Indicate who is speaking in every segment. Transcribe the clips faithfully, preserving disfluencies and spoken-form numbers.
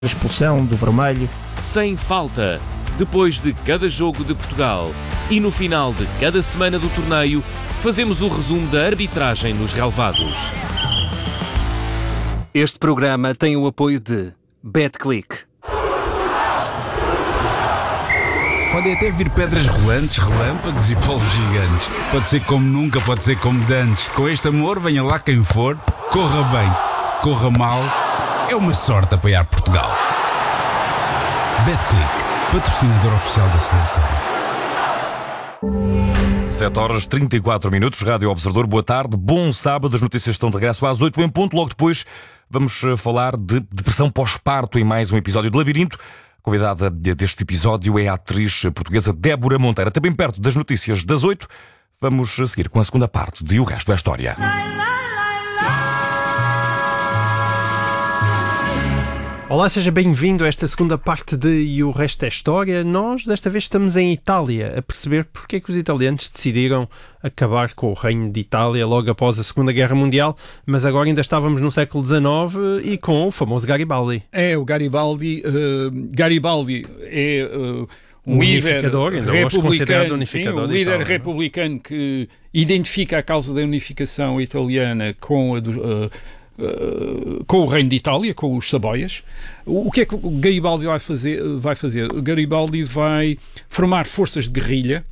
Speaker 1: expulsão do vermelho.
Speaker 2: Sem falta, depois de cada jogo de Portugal e no final de cada semana do torneio, fazemos o resumo da arbitragem nos relevados.
Speaker 3: Este programa tem o apoio de BetClick.
Speaker 4: Podem até vir pedras rolantes, relâmpagos e polvos gigantes. Pode ser como nunca, pode ser como dantes. Com este amor, venha lá quem for, corra bem, corra mal, é uma sorte apoiar Portugal. BetClick, patrocinador oficial da seleção.
Speaker 5: sete horas e trinta e quatro minutos, Rádio Observador, boa tarde, bom sábado, as notícias estão de regresso às oito em ponto, logo depois vamos falar de depressão pós-parto em mais um episódio de Labirinto. A convidada deste episódio é a atriz portuguesa Débora Monteiro. Também perto das notícias das oito, vamos seguir com a segunda parte de O Resto é História.
Speaker 1: Olá, seja bem-vindo a esta segunda parte de E o Resto é História. Nós, desta vez, estamos em Itália a perceber porque é que os italianos decidiram acabar com o reino de Itália logo após a Segunda Guerra Mundial, mas agora ainda estávamos no século dezenove e com o famoso Garibaldi.
Speaker 6: É, o Garibaldi, uh, Garibaldi é uh, um, um líder republicano, unificador sim, um líder Itália, republicano que identifica a causa da unificação italiana com a do, uh, Uh, com o reino de Itália, com os Saboias. O, o que é que o Garibaldi vai fazer? Vai fazer? O Garibaldi vai formar forças de guerrilha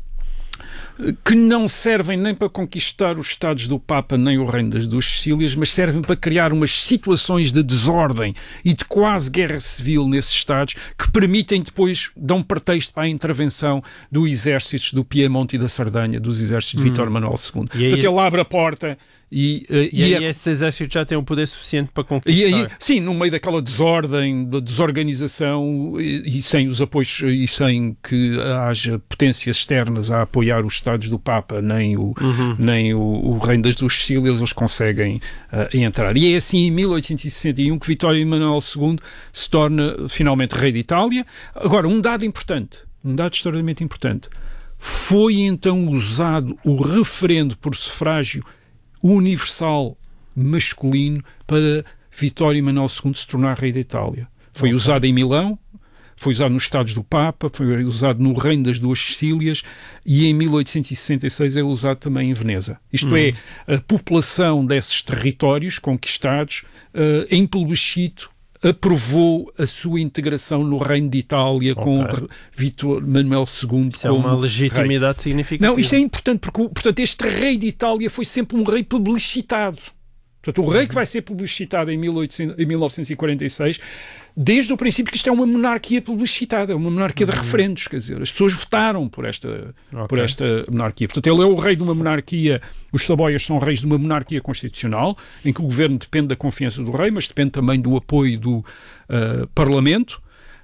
Speaker 6: que não servem nem para conquistar os Estados do Papa nem o Reino das Duas Sicílias, mas servem para criar umas situações de desordem e de quase guerra civil nesses Estados que permitem depois, dão pretexto para a intervenção do exército do Piemonte e da Sardanha, dos exércitos de hum. Vítor Manuel segundo. E aí, portanto, ele abre a porta e... Uh,
Speaker 1: e, e aí é... esse exército já tem um poder suficiente para conquistar.
Speaker 6: E aí, sim, no meio daquela desordem, da desorganização e, e sem os apoios e sem que haja potências externas a apoiar os Estados do Papa, nem o, uhum. nem o, o Reino das Duas Sicílias, eles conseguem uh, entrar. E é assim, em mil oitocentos e sessenta e um, que Vítor Manuel segundo se torna finalmente rei de Itália. Agora, um dado importante, um dado extraordinariamente importante, foi então usado o referendo por sufrágio universal masculino para Vítor Manuel segundo se tornar rei da Itália. Foi okay. usado em Milão, foi usado nos Estados do Papa, foi usado no Reino das Duas Sicílias e em mil oitocentos e sessenta e seis é usado também em Veneza. Isto hum. é, a população desses territórios conquistados, uh, em plebiscito, aprovou a sua integração no Reino de Itália okay. com Vítor Manuel segundo.
Speaker 1: Isso como é uma legitimidade rei. Significativa.
Speaker 6: Não, isto é importante porque portanto, este rei de Itália foi sempre um rei plebiscitado. Portanto, o rei que vai ser plebiscitado em, mil oitocentos, em mil novecentos e quarenta e seis, desde o princípio que isto é uma monarquia plebiscitada, é uma monarquia de referendos, quer dizer, as pessoas votaram por esta, okay. por esta monarquia. Portanto, ele é o rei de uma monarquia, os Saboias são reis de uma monarquia constitucional, em que o governo depende da confiança do rei, mas depende também do apoio do uh, Parlamento.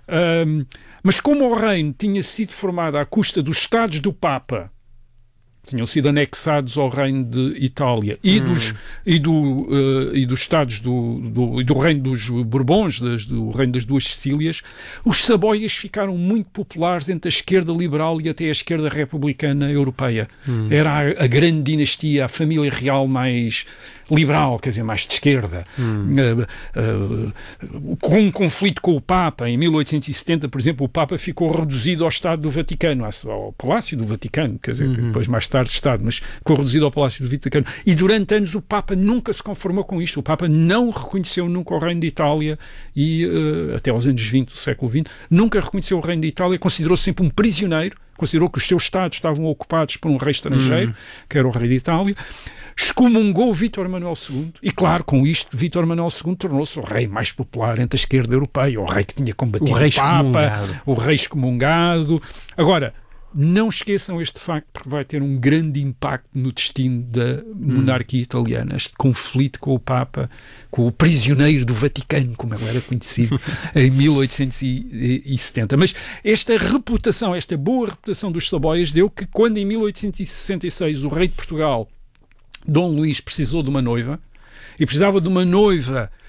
Speaker 6: Um, mas como o reino tinha sido formado à custa dos Estados do Papa, tinham sido anexados ao reino de Itália e, hum. dos, e, do, uh, e dos Estados do, do, do reino dos Bourbons, das, do reino das Duas Sicílias, os Saboias ficaram muito populares entre a esquerda liberal e até a esquerda republicana europeia. Hum. Era a, a grande dinastia, a família real mais liberal, quer dizer, mais de esquerda. Hum. Uh, uh, com um conflito com o Papa, em mil oitocentos e setenta, por exemplo, o Papa ficou reduzido ao Estado do Vaticano, ao Palácio do Vaticano, quer dizer, uhum. depois mais tarde Estado, mas ficou reduzido ao Palácio do Vaticano. E durante anos o Papa nunca se conformou com isto. O Papa não reconheceu nunca o Reino de Itália e, uh, até aos anos vinte do século vinte, nunca reconheceu o Reino de Itália, considerou-se sempre um prisioneiro, considerou que os seus Estados estavam ocupados por um rei estrangeiro, uhum. que era o rei de Itália, excomungou Vítor Manuel segundo e, claro, com isto, Vítor Manuel segundo tornou-se o rei mais popular entre a esquerda europeia, o rei que tinha combatido o, rei o Papa, o rei excomungado. Agora, não esqueçam este facto, porque vai ter um grande impacto no destino da monarquia hum. italiana, este conflito com o Papa, com o prisioneiro do Vaticano, como ele era conhecido, em mil oitocentos e setenta. Mas esta reputação, esta boa reputação dos Saboias deu que quando em mil oitocentos e sessenta e seis o rei de Portugal, Dom Luís, precisou de uma noiva, e precisava de uma noiva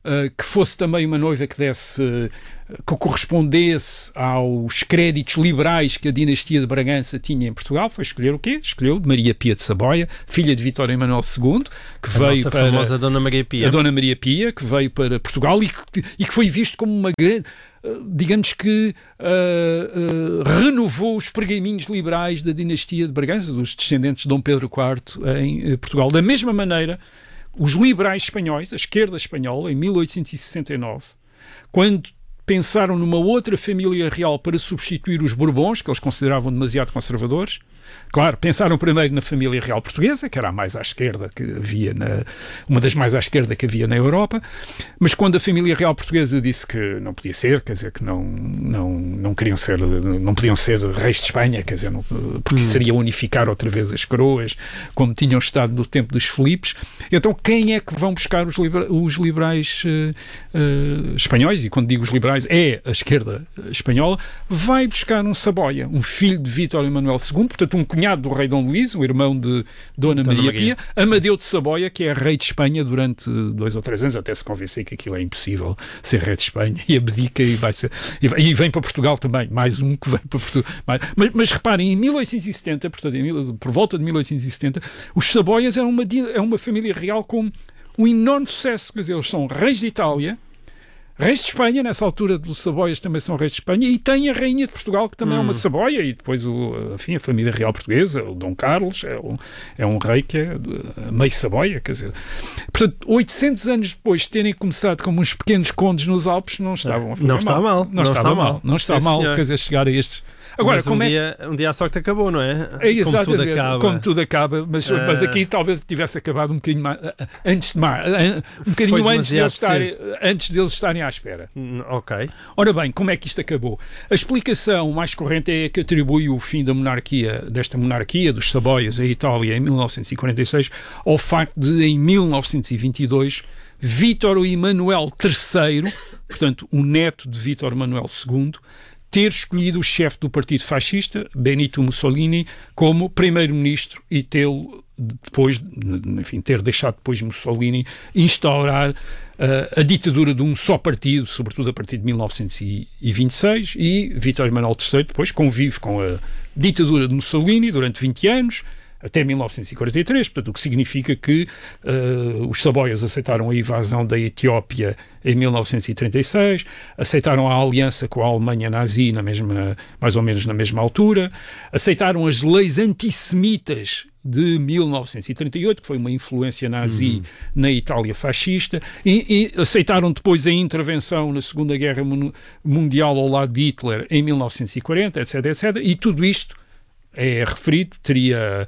Speaker 6: uh, que fosse também uma noiva que desse, uh, que correspondesse aos créditos liberais que a dinastia de Bragança tinha em Portugal. Foi escolher o quê? Escolheu Maria Pia de Saboia, filha de Vítor Emanuel segundo, que
Speaker 1: A
Speaker 6: veio
Speaker 1: nossa
Speaker 6: para...
Speaker 1: famosa Dona Maria Pia.
Speaker 6: A Dona Maria Pia, que veio para Portugal e que, e que foi visto como uma grande... digamos que uh, uh, renovou os pergaminhos liberais da dinastia de Bragança, dos descendentes de Dom Pedro quarto em uh, Portugal. Da mesma maneira, os liberais espanhóis, a esquerda espanhola, em mil oitocentos e sessenta e nove, quando pensaram numa outra família real para substituir os Bourbons, que eles consideravam demasiado conservadores. Claro, pensaram primeiro na família real portuguesa, que era a mais à esquerda que havia, na, uma das mais à esquerda que havia na Europa, mas quando a família real portuguesa disse que não podia ser, quer dizer, que não, não, não queriam ser, não podiam ser reis de Espanha, quer dizer, não, porque hum. seria unificar outra vez as coroas, como tinham estado no tempo dos Filipes. Então quem é que vão buscar os, libera, os liberais uh, uh, espanhóis? E quando digo os liberais, é a esquerda espanhola, vai buscar um Saboia, um filho de Vítor Emanuel segundo, portanto um cunhado do rei Dom Luís, o irmão de Dona, Dona Maria, Maria Pia, Amadeu de Saboia, que é rei de Espanha durante dois ou três anos, até se convencer que aquilo é impossível ser rei de Espanha, e abdica e vai ser, e, vai, e vem para Portugal também, mais um que vem para Portugal. Mas, mas reparem, em mil oitocentos e setenta, portanto, em, por volta de mil oitocentos e setenta, os Saboias eram uma, é uma família real com um enorme sucesso, quer dizer, eles são reis de Itália, reis de Espanha, nessa altura os Saboias também são reis de Espanha, e tem a rainha de Portugal, que também hum. é uma Saboia, e depois o, enfim, a família real portuguesa, o Dom Carlos, é um, é um rei que é meio Saboia, quer dizer. Portanto, oitocentos anos depois de terem começado como uns pequenos condes nos Alpes, não estavam a fazer
Speaker 1: não está
Speaker 6: mal.
Speaker 1: mal.
Speaker 6: Não,
Speaker 1: não
Speaker 6: está
Speaker 1: está
Speaker 6: mal.
Speaker 1: mal.
Speaker 6: Não está
Speaker 1: Sim,
Speaker 6: mal,
Speaker 1: senhor.
Speaker 6: quer dizer, chegar a estes... Agora,
Speaker 1: mas um,
Speaker 6: como é...
Speaker 1: dia, um dia a sorte acabou, não é?
Speaker 6: É exatamente,
Speaker 1: como tudo acaba.
Speaker 6: Como tudo acaba, mas, uh... mas aqui talvez tivesse acabado um bocadinho mais, antes de mais, um bocadinho antes deles, estarem, antes deles estarem à espera.
Speaker 1: Ok.
Speaker 6: Ora bem, como é que isto acabou? A explicação mais corrente é que atribui o fim da monarquia, desta monarquia dos Saboias à Itália em mil novecentos e quarenta e seis ao facto de, em mil novecentos e vinte e dois, Vítor Emanuel terceiro, portanto o neto de Vítor Emanuel segundo, ter escolhido o chefe do partido fascista, Benito Mussolini, como primeiro-ministro e tê-lo depois, enfim, ter deixado depois Mussolini instaurar uh, a ditadura de um só partido, sobretudo a partir de mil novecentos e vinte e seis, e Vítor Emanuel terceiro depois convive com a ditadura de Mussolini durante vinte anos, até mil novecentos e quarenta e três, portanto, o que significa que uh, os Saboias aceitaram a invasão da Etiópia em mil novecentos e trinta e seis, aceitaram a aliança com a Alemanha nazi na mesma, mais ou menos na mesma altura, aceitaram as leis antissemitas de mil novecentos e trinta e oito, que foi uma influência nazi uhum. na Itália fascista, e, e aceitaram depois a intervenção na Segunda Guerra Mundial ao lado de Hitler em mil novecentos e quarenta, etc, etcétera, e tudo isto é referido, teria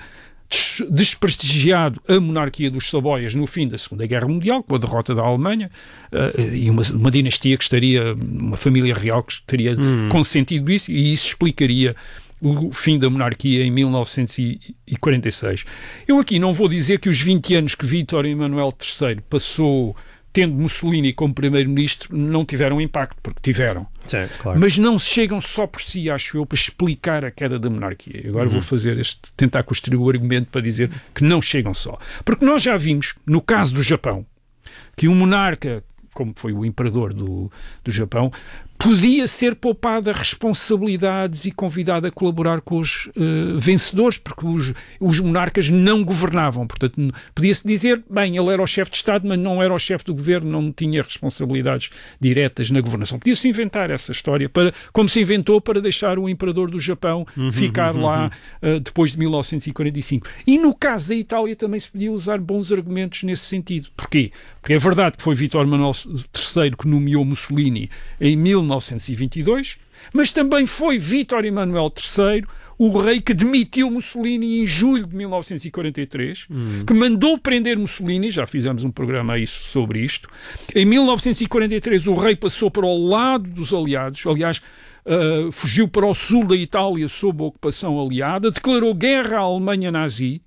Speaker 6: desprestigiado a monarquia dos Saboias no fim da Segunda Guerra Mundial, com a derrota da Alemanha, uh, e uma, uma dinastia que estaria, uma família real que teria hum. consentido isso, e isso explicaria o fim da monarquia em mil novecentos e quarenta e seis. Eu aqui não vou dizer que os vinte anos que Vítor Emanuel terceiro passou tendo Mussolini como primeiro-ministro não tiveram impacto, porque tiveram.
Speaker 1: Sim, claro.
Speaker 6: Mas não chegam só por si, acho eu, para explicar a queda da monarquia. Agora uhum. vou fazer este, tentar construir o argumento para dizer que não chegam só. Porque nós já vimos, no caso do Japão, que um monarca, como foi o imperador do, do Japão, podia ser poupado a responsabilidades e convidado a colaborar com os uh, vencedores, porque os, os monarcas não governavam. Portanto, podia-se dizer, bem, ele era o chefe de Estado, mas não era o chefe do governo, não tinha responsabilidades diretas na governação. Podia-se inventar essa história, para, como se inventou para deixar o imperador do Japão uhum, ficar uhum, lá uh, depois de mil novecentos e quarenta e cinco. E no caso da Itália também se podia usar bons argumentos nesse sentido. Porquê? Porque é verdade que foi Vítor Emanuel terceiro que nomeou Mussolini em mil novecentos e vinte e dois, mas também foi Vítor Emanuel terceiro o rei que demitiu Mussolini em julho de mil novecentos e quarenta e três, hum. que mandou prender Mussolini, já fizemos um programa aí sobre isto. Em mil novecentos e quarenta e três o rei passou para o lado dos aliados, aliás, uh, fugiu para o sul da Itália sob a ocupação aliada, declarou guerra à Alemanha nazi.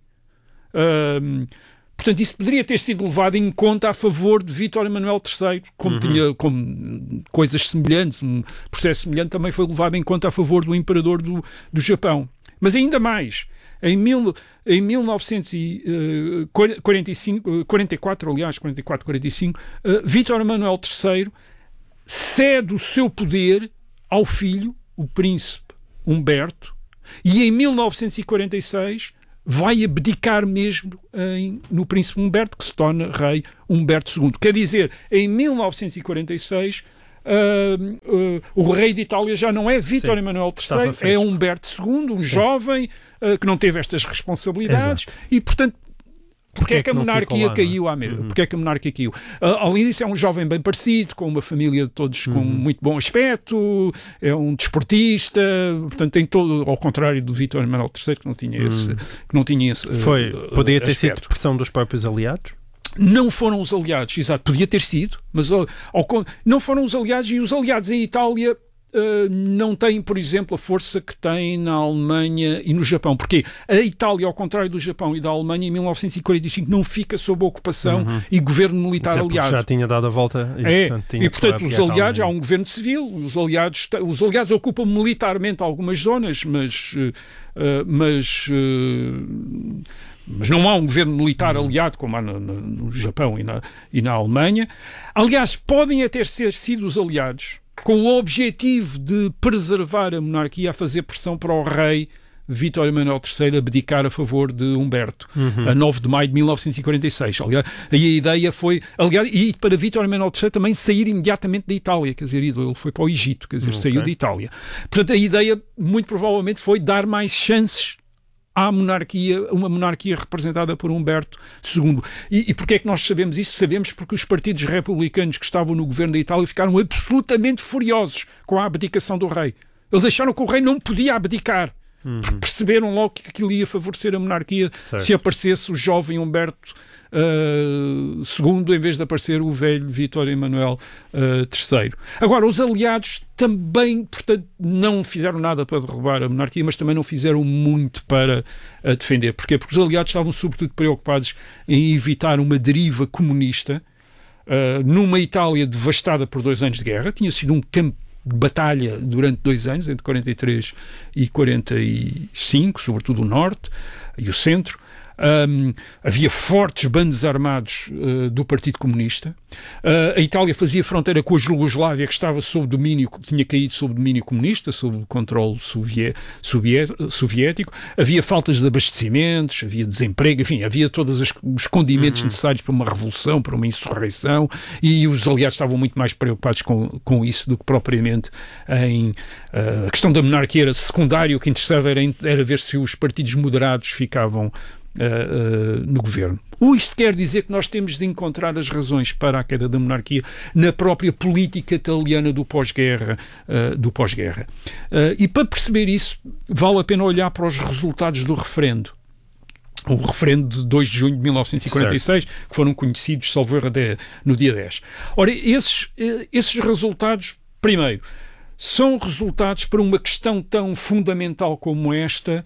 Speaker 6: Uh, Portanto, isso poderia ter sido levado em conta a favor de Vítor Emanuel terceiro, como uhum. tinha como coisas semelhantes, um processo semelhante também foi levado em conta a favor do imperador do, do Japão. Mas ainda mais, em, mil, em mil novecentos e quarenta e cinco, quarenta e quatro, aliás, quarenta e quatro, quarenta e cinco, uh, Vítor Emanuel terceiro cede o seu poder ao filho, o príncipe Humberto, e em mil novecentos e quarenta e seis vai abdicar mesmo em, no príncipe Humberto, que se torna rei Humberto segundo. Quer dizer, em mil novecentos e quarenta e seis uh, uh, o rei de Itália já não é Vítor Emanuel terceiro, é Humberto segundo, um Sim. jovem uh, que não teve estas responsabilidades. Exato. E, portanto, Porque é que a monarquia lá, caiu à mesa? Uhum. Porque é que a monarquia caiu? Uh, além disso, é um jovem bem parecido, com uma família de todos com uhum. muito bom aspecto, é um desportista, portanto tem todo, ao contrário do Vítor Emanuel terceiro, que não tinha esse, uhum. que não tinha esse
Speaker 1: Foi,
Speaker 6: uh,
Speaker 1: podia ter
Speaker 6: aspecto.
Speaker 1: sido pressão dos próprios aliados?
Speaker 6: Não foram os aliados, exato, podia ter sido, mas ao, ao, não foram os aliados, e os aliados em Itália Uh, não têm, por exemplo, a força que têm na Alemanha e no Japão. Porque a Itália, ao contrário do Japão e da Alemanha, em mil novecentos e quarenta e cinco não fica sob ocupação uhum. e governo militar
Speaker 1: Até
Speaker 6: aliado.
Speaker 1: Já tinha dado a volta. E,
Speaker 6: é,
Speaker 1: portanto, tinha
Speaker 6: e, portanto os aliados, há um governo civil, os aliados, os aliados ocupam militarmente algumas zonas, mas... Uh, uh, mas uh, Mas não há um governo militar aliado como há no, no, no Japão e na, e na Alemanha. Aliás, podem até ser sido os aliados com o objetivo de preservar a monarquia, a fazer pressão para o rei Vítor Emanuel terceiro abdicar a favor de Humberto, uhum. a nove de maio de mil novecentos e quarenta e seis. Aliás, aí a ideia foi, aliás, e para Vítor Emanuel terceiro também sair imediatamente da Itália, quer dizer, ele foi para o Egito, quer dizer, okay. saiu da Itália. Portanto, a ideia, muito provavelmente, foi dar mais chances à monarquia, uma monarquia representada por Humberto segundo. E, e porquê é que nós sabemos isso? Sabemos porque os partidos republicanos que estavam no governo da Itália ficaram absolutamente furiosos com a abdicação do rei. Eles acharam que o rei não podia abdicar. Uhum. Porque perceberam logo que aquilo ia favorecer a monarquia certo. Se aparecesse o jovem Humberto uh, segundo, em vez de aparecer o velho Vítor Emanuel uh, terceiro. Agora, os aliados também, portanto, não fizeram nada para derrubar a monarquia, mas também não fizeram muito para a defender. Porquê? Porque os aliados estavam sobretudo preocupados em evitar uma deriva comunista uh, numa Itália devastada por dois anos de guerra. Tinha sido um campo de batalha durante dois anos, entre quarenta e três e quarenta e cinco, sobretudo o norte e o centro. Um, havia fortes bandos armados uh, do Partido Comunista. Uh, a Itália fazia fronteira com a Jugoslávia, que estava sob domínio, tinha caído sob domínio comunista, sob o controle sovié, sovié, soviético. Havia faltas de abastecimentos, havia desemprego, enfim, havia todos os, os condimentos uhum. necessários para uma revolução, para uma insurreição, e os aliados estavam muito mais preocupados com, com isso do que propriamente em... Uh, a questão da monarquia era secundário, o que interessava era, era ver se os partidos moderados ficavam Uh, uh, no governo. Ou isto quer dizer que nós temos de encontrar as razões para a queda da monarquia na própria política italiana do pós-guerra. Uh, do pós-guerra. Uh, e para perceber isso, vale a pena olhar para os resultados do referendo. O referendo de dois de junho de mil novecentos e quarenta e seis, certo. Que foram conhecidos, salvo erro, no dia dez. Ora, esses, esses resultados, primeiro, são resultados para uma questão tão fundamental como esta,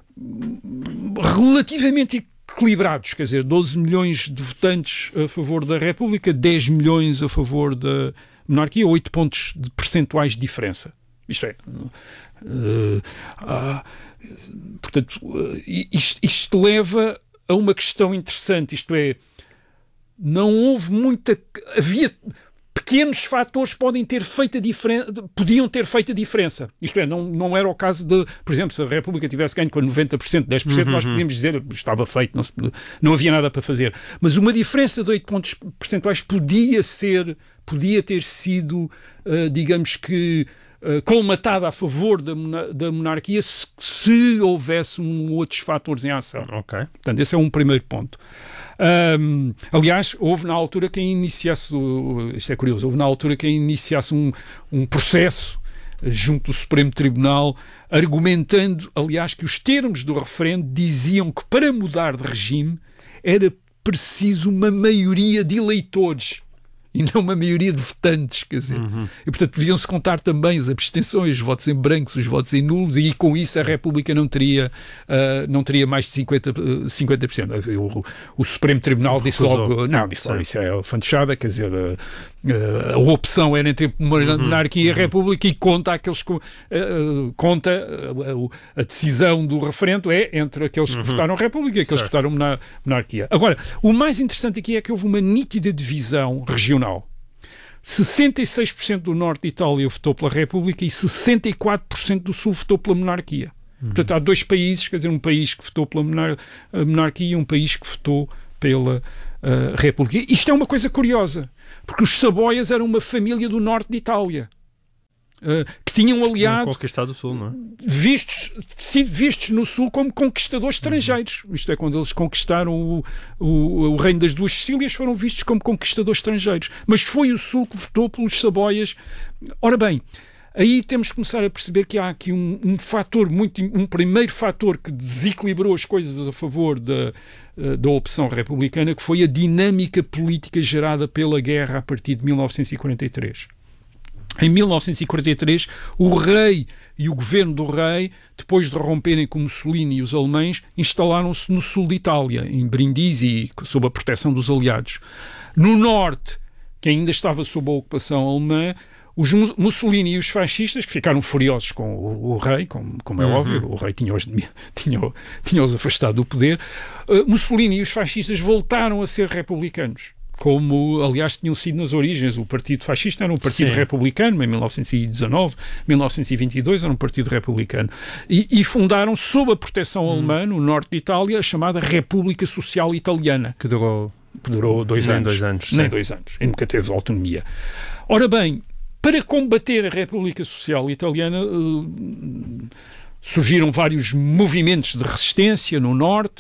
Speaker 6: relativamente equilibrados, quer dizer, doze milhões de votantes a favor da República, dez milhões a favor da monarquia, oito pontos de percentuais de diferença. Isto é, uh, uh, portanto, uh, isto, isto leva a uma questão interessante, isto é, não houve muita... havia... pequenos fatores podem ter feito a diferença, podiam ter feito a diferença. Isto é, não, não era o caso de, por exemplo, se a República tivesse ganho com noventa por cento, dez por cento, uhum. nós podíamos dizer que estava feito, não, se, não havia nada para fazer. Mas uma diferença de oito pontos percentuais podia ser, podia ter sido, uh, digamos que, uh, colmatada a favor da, da monarquia se, se houvesse um, outros fatores em ação.
Speaker 1: Ok.
Speaker 6: Portanto, esse é um primeiro ponto. Um, aliás, houve na altura quem iniciasse, isto é curioso, houve na altura quem iniciasse um, um processo junto do Supremo Tribunal, argumentando, aliás, que os termos do referendo diziam que para mudar de regime era preciso uma maioria de eleitores e não uma maioria de votantes, quer dizer. Uhum. E, portanto, deviam-se contar também as abstenções, os votos em brancos, os votos em nulos, e com isso a República não teria, uh, não teria mais de cinquenta por cento. O, o Supremo Tribunal disse logo, não, disse logo, isso é fantochada, quer dizer, uh, Uh, a opção era entre uma uhum, monarquia e a república, e conta aqueles uh, uh, conta uh, a decisão do referendo é entre aqueles que uhum. votaram república e aqueles certo. que votaram monar- monarquia. Agora, o mais interessante aqui é que houve uma nítida divisão regional. sessenta e seis por cento do norte de Itália votou pela república e sessenta e quatro por cento do sul votou pela monarquia. Uhum. Portanto, há dois países, quer dizer, um país que votou pela monar- monarquia e um país que votou pela uh, república. Isto é uma coisa curiosa, porque os Saboias eram uma família do norte de Itália, uh, que tinham aliado...
Speaker 1: Conquistado o sul, não é?
Speaker 6: Vistos, vistos no sul como conquistadores estrangeiros. Uhum. Isto é, quando eles conquistaram o, o, o reino das duas Sicílias, foram vistos como conquistadores estrangeiros. Mas foi o sul que votou pelos Saboias. Ora bem, aí temos que começar a perceber que há aqui um, um fator, muito, um primeiro fator que desequilibrou as coisas a favor da, da opção republicana, que foi a dinâmica política gerada pela guerra a partir de mil novecentos e quarenta e três. Em mil novecentos e quarenta e três, o rei e o governo do rei, depois de romperem com Mussolini e os alemães, instalaram-se no sul de Itália, em Brindisi, sob a proteção dos aliados. No norte, que ainda estava sob a ocupação alemã, os Mussolini e os fascistas, que ficaram furiosos com o, o rei, como, como é uhum. óbvio, o rei tinha-os, tinha, tinha-os afastado do poder, uh, Mussolini e os fascistas voltaram a ser republicanos, como, aliás, tinham sido nas origens. O Partido Fascista era um partido Sim. republicano, em mil novecentos e dezanove, mil novecentos e vinte e dois era um partido republicano. E, e fundaram, sob a proteção hum. alemã, no norte de Itália, a chamada República Social Italiana.
Speaker 1: Que durou,
Speaker 6: que durou dois,
Speaker 1: nem
Speaker 6: anos,
Speaker 1: dois anos.
Speaker 6: Nem
Speaker 1: sim.
Speaker 6: dois anos. E nunca teve autonomia. Ora bem, para combater a República Social Italiana, uh, surgiram vários movimentos de resistência no norte,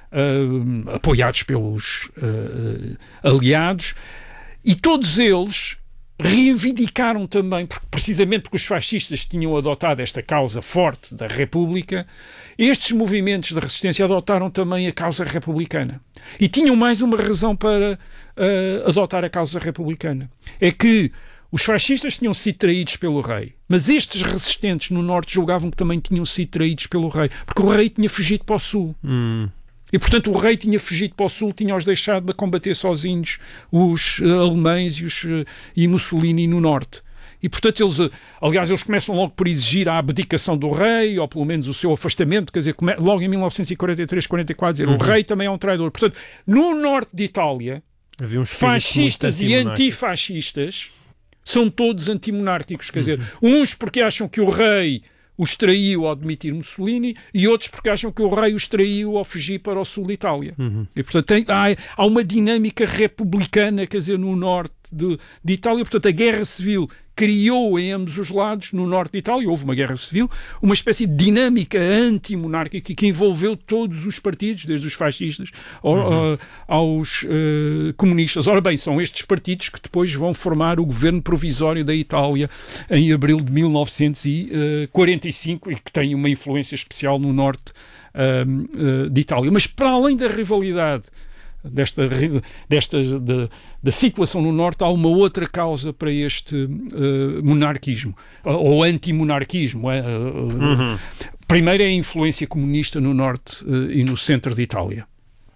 Speaker 6: Uh, apoiados pelos uh, aliados, e todos eles reivindicaram também, porque, precisamente porque os fascistas tinham adotado esta causa forte da República, estes movimentos de resistência adotaram também a causa republicana. E tinham mais uma razão para uh, adotar a causa republicana. É que os fascistas tinham sido traídos pelo rei, mas estes resistentes no norte julgavam que também tinham sido traídos pelo rei, porque o rei tinha fugido para o sul.
Speaker 1: Hum.
Speaker 6: E, portanto, o rei tinha fugido para o sul, tinha-os deixado de combater sozinhos os uh, alemães e, os, uh, e Mussolini no norte. E, portanto, eles, uh, aliás, eles começam logo por exigir a abdicação do rei, ou pelo menos o seu afastamento, quer dizer, come, logo em mil novecentos e quarenta e três, quarenta e quatro, dizer, uhum. o rei também é um traidor. Portanto, no norte de Itália, havia um fascistas e antifascistas são todos antimonárquicos, quer dizer, uhum. uns porque acham que o rei os traiu ao demitir Mussolini, e outros porque acham que o rei os traiu ao fugir para o sul de Itália. Uhum. E, portanto, tem, há, há uma dinâmica republicana, quer dizer, no norte de, de Itália. Portanto, a guerra civil criou em ambos os lados, no norte de Itália, houve uma guerra civil, uma espécie de dinâmica antimonárquica que envolveu todos os partidos, desde os fascistas ao, uhum. uh, aos uh, comunistas. Ora bem, são estes partidos que depois vão formar o governo provisório da Itália em abril de mil novecentos e quarenta e cinco e que têm uma influência especial no norte uh, uh, de Itália. Mas para além da rivalidade desta, desta da, da situação no norte, há uma outra causa para este uh, monarquismo, ou antimonarquismo. Uh, uhum. Primeiro é a influência comunista no norte uh, e no centro de Itália.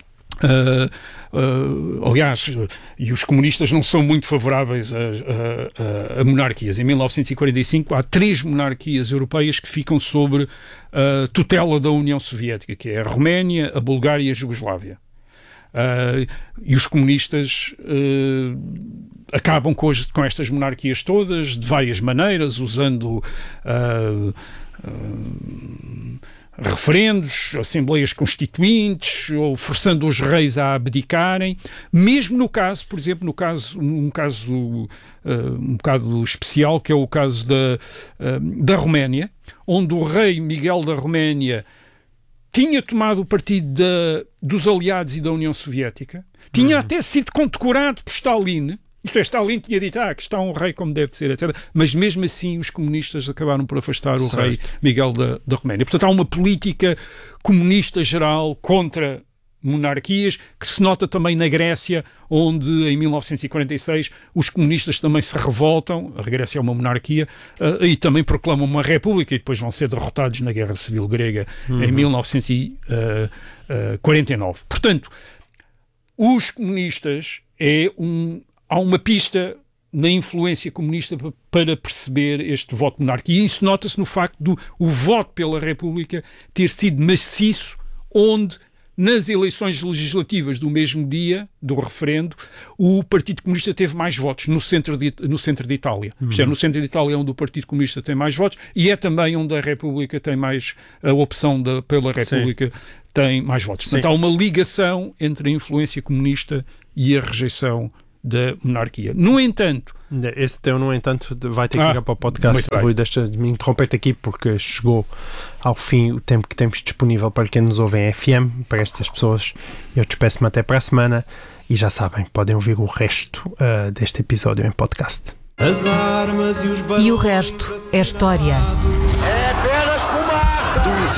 Speaker 6: Uh, uh, aliás, e os comunistas não são muito favoráveis a, a, a monarquias. Em mil novecentos e quarenta e cinco há três monarquias europeias que ficam sobre a tutela da União Soviética, que é a Roménia, a Bulgária e a Jugoslávia. Uh, e os comunistas uh, acabam com, as, com estas monarquias todas de várias maneiras, usando uh, uh, referendos, assembleias constituintes, ou forçando os reis a abdicarem, mesmo no caso, por exemplo, no caso, um caso uh, um bocado especial, que é o caso da, uh, da Roménia, onde o rei Miguel da Roménia tinha tomado o partido da, dos aliados e da União Soviética, tinha uhum. até sido condecorado por Stalin. Isto é, Stalin tinha dito, ah, que está um rei como deve ser, etcétera. Mas mesmo assim os comunistas acabaram por afastar o certo. rei Miguel da, da Roménia. Portanto, há uma política comunista geral contra monarquias, que se nota também na Grécia, onde em mil novecentos e quarenta e seis os comunistas também se revoltam, a Grécia é uma monarquia, uh, e também proclamam uma república, e depois vão ser derrotados na Guerra Civil Grega uhum. em mil novecentos e quarenta e nove. Portanto, os comunistas é um, há uma pista na influência comunista para perceber este voto de monarquia. E isso nota-se no facto do o voto pela República ter sido maciço, onde nas eleições legislativas do mesmo dia, do referendo, o Partido Comunista teve mais votos no centro de, no centro de Itália. Uhum. Isto é, no centro de Itália é onde o Partido Comunista tem mais votos e é também onde a República tem mais, a opção da, pela República Sim. tem mais votos. Sim. Portanto, há uma ligação entre a influência comunista e a rejeição da monarquia. No entanto...
Speaker 1: Esse teu, no entanto, vai ter que ah, ir para o podcast. Rui, deixa-me me interromper-te aqui porque chegou ao fim o tempo que temos disponível para quem nos ouve em F M, para estas pessoas. Eu despeço-me até para a semana e já sabem, podem ouvir o resto uh, deste episódio em podcast.
Speaker 7: As armas e os e o resto é história. É apenas fumaça!